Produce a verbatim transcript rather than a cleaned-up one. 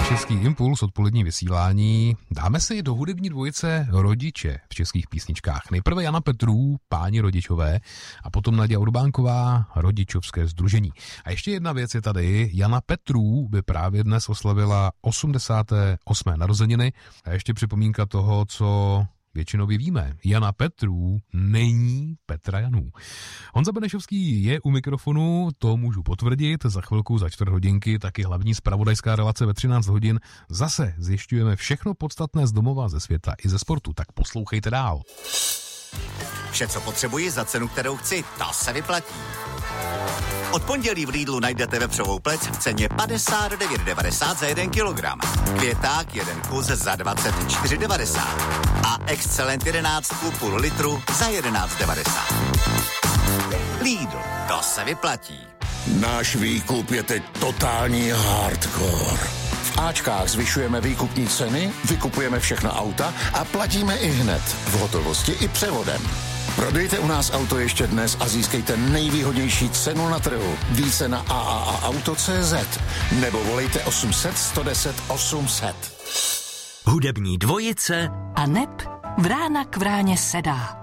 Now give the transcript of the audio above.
Český impuls, odpolední vysílání. Dáme si do hudební dvojice Rodiče v českých písničkách. Nejprve Jana Petrů, Páni rodičové, a potom Naděja Urbánková, Rodičovské sdružení. A ještě jedna věc je tady. Jana Petrů by právě dnes oslavila osmdesáté osmé narozeniny. A ještě připomínka toho, co většinou víme. Jana Petrů není Petra Janů. Honza Benešovský je u mikrofonu, to můžu potvrdit. Za chvilku, za čtvrt hodinky, taky hlavní zpravodajská relace ve třináct hodin. Zase zjišťujeme všechno podstatné z domova, ze světa i ze sportu. Tak poslouchejte dál. Vše, co potřebuji za cenu, kterou chci, to se vyplatí. Od pondělí v Lidlu najdete vepřovou plec v ceně padesát devět devadesát za jeden kilogram. Květák jeden kus za dvacet čtyři devadesát. A Excelent jedenáctku půl litru za jedenáct devadesát. Lidl, to se vyplatí. Náš výkup je teď totální hardcore. V Ačkách zvyšujeme výkupní ceny, vykupujeme všechna auta a platíme i hned, v hotovosti i převodem. Prodejte u nás auto ještě dnes a získejte nejvýhodnější cenu na trhu. Více na a a a auto tečka cé zet nebo volejte osm set sto deset osm set. Hudební dvojice a neb Vrána k vráně sedá.